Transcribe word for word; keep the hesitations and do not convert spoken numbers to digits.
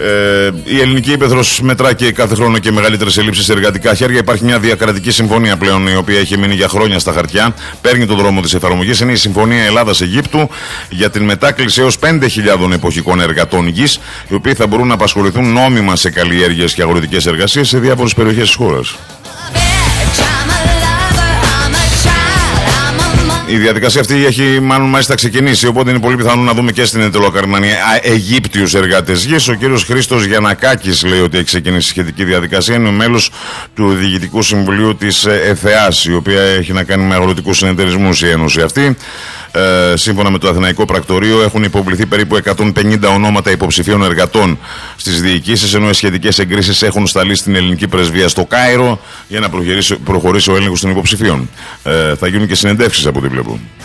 Ε, η ελληνική ύπαιθρος μετρά και κάθε χρόνο και μεγαλύτερες ελλείψεις σε εργατικά χέρια. Υπάρχει μια διακρατική συμφωνία πλέον, η οποία έχει μείνει για χρόνια στα χαρτιά. Παίρνει τον δρόμο της εφαρμογής. Είναι η Συμφωνία Ελλάδας-Αιγύπτου για την μετάκληση έως πέντε χιλιάδων εποχικών εργατών γης, οι οποίοι θα μπορούν να απασχοληθούν νόμιμα σε καλλιέργειες και αγροτικές εργασίες σε διάφορες περιοχές της χώρας. Η διαδικασία αυτή έχει μάλλον μάλιστα ξεκινήσει, οπότε είναι πολύ πιθανό να δούμε και στην Εντελοκαρνανία Αιγύπτιους εργάτες γης. Ο κύριος Χρήστος Γιαννακάκης λέει ότι έχει ξεκινήσει σχετική διαδικασία. Είναι ο μέλος του Διοικητικού Συμβουλίου της ΕΘΕΑΣ, η οποία έχει να κάνει με αγροτικούς συνεταιρισμούς η ένωση αυτή. Ε, σύμφωνα με το Αθηναϊκό Πρακτορείο, έχουν υποβληθεί περίπου εκατόν πενήντα ονόματα υποψηφίων εργατών στις διοικήσεις, ενώ οι σχετικές εγκρίσεις έχουν σταλεί στην ελληνική πρεσβεία στο Κάιρο για να προχωρήσει, προχωρήσει ο έλεγχος των υποψηφίων. Ε, θα γίνουν και συνεντεύξεις από ό,τι βλέπω.